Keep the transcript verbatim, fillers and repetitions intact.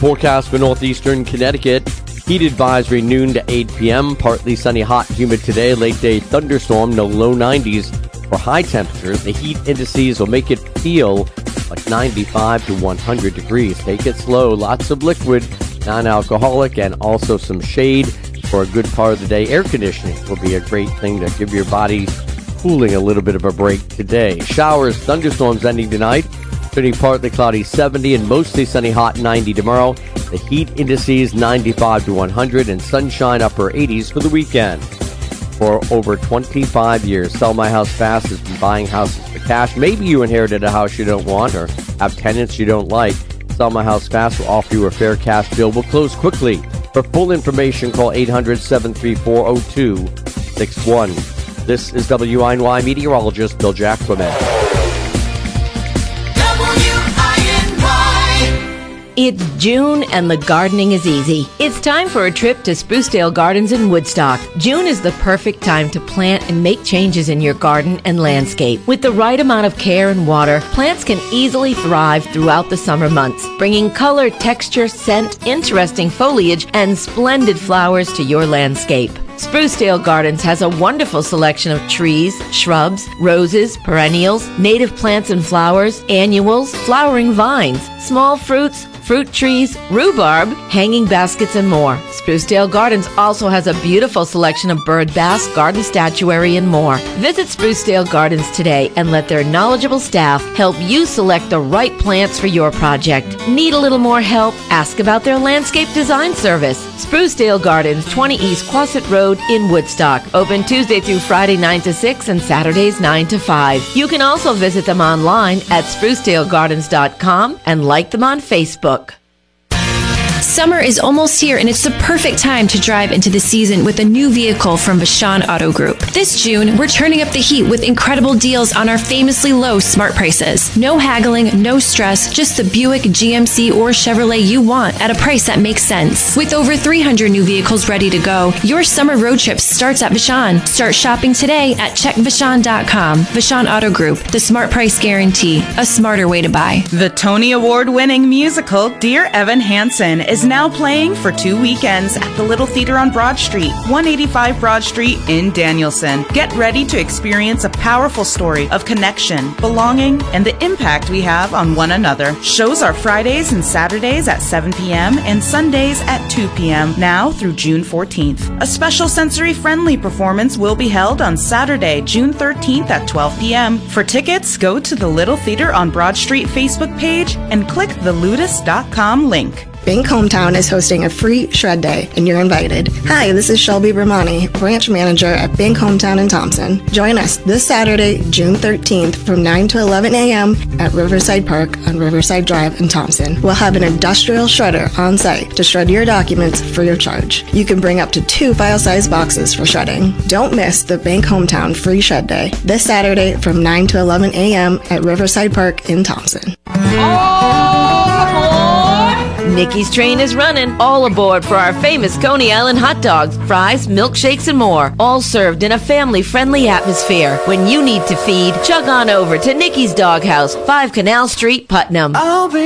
forecast for northeastern Connecticut. Heat advisory noon to eight p.m. Partly sunny, hot, humid today. Late day thunderstorm, no low nineties for high temperatures. The heat indices will make it feel like ninety-five to one hundred degrees. Take it slow. Lots of liquid, non-alcoholic, and also some shade for a good part of the day. Air conditioning will be a great thing to give your body cooling a little bit of a break today. Showers, thunderstorms ending tonight. Turning partly cloudy, seventy, and mostly sunny, hot, ninety tomorrow. The heat indices ninety-five to one hundred, and sunshine upper eighties for the weekend. For over twenty-five years, Sell My House Fast has been buying houses for cash. Maybe you inherited a house you don't want or have tenants you don't like. Sell My House Fast will offer you a fair cash deal. Will close quickly. For full information, call eight hundred, seven three four, zero two six one. This is W I N Y meteorologist Bill Jacquemin. It's June and the gardening is easy. It's time for a trip to Sprucedale Gardens in Woodstock. June is the perfect time to plant and make changes in your garden and landscape. With the right amount of care and water, plants can easily thrive throughout the summer months, bringing color, texture, scent, interesting foliage, and splendid flowers to your landscape. Sprucedale Gardens has a wonderful selection of trees, shrubs, roses, perennials, native plants and flowers, annuals, flowering vines, small fruits, fruit trees, rhubarb, hanging baskets, and more. Sprucedale Gardens also has a beautiful selection of bird baths, garden statuary, and more. Visit Sprucedale Gardens today and let their knowledgeable staff help you select the right plants for your project. Need a little more help? Ask about their landscape design service. Sprucedale Gardens, twenty East Quasit Road in Woodstock. Open Tuesday through Friday nine to six and Saturdays nine to five. You can also visit them online at sprucedale gardens dot com and like them on Facebook. Summer is almost here, and it's the perfect time to drive into the season with a new vehicle from Vachon Auto Group. This June, we're turning up the heat with incredible deals on our famously low smart prices. No haggling, no stress, just the Buick, G M C, or Chevrolet you want at a price that makes sense. With over three hundred new vehicles ready to go, your summer road trip starts at Vachon. Start shopping today at check vachon dot com. Vachon Auto Group, the smart price guarantee, a smarter way to buy. The Tony Award-winning musical Dear Evan Hansen is now playing for two weekends at the Little Theater on Broad Street, one eighty-five Broad Street in Danielson. Get ready to experience a powerful story of connection, belonging, and the impact we have on one another. Shows are Fridays and Saturdays at seven p.m. and Sundays at two p.m. now through June fourteenth. A special sensory-friendly performance will be held on Saturday, June thirteenth at twelve p.m. For tickets, go to the Little Theater on Broad Street Facebook page and click the ludus dot com link. Bank Hometown is hosting a free shred day, and you're invited. Hi, this is Shelby Bramani, branch manager at Bank Hometown in Thompson. Join us this Saturday, June thirteenth from nine to eleven a.m. at Riverside Park on Riverside Drive in Thompson. We'll have an industrial shredder on site to shred your documents for your charge. You can bring up to two file-size boxes for shredding. Don't miss the Bank Hometown free shred day this Saturday from nine to eleven a.m. at Riverside Park in Thompson. Nikki's train is running. All aboard for our famous Coney Island hot dogs, fries, milkshakes, and more. All served in a family-friendly atmosphere. When you need to feed, chug on over to Nikki's Doghouse, five Canal Street, Putnam. I'll be